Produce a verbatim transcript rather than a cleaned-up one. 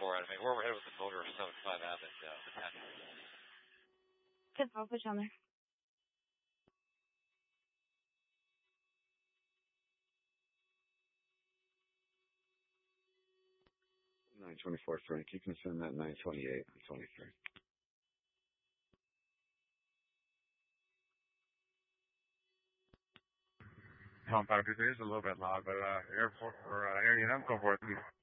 four out of me. Where we're headed with the motor seven five Abbott, uh, the ten. ten four, push on there. nine twenty-four, Frank. You can send that nine twenty-eight and twenty-three. Tom five two three is a little bit loud, but uh, airport or uh, Air Unit, go for it.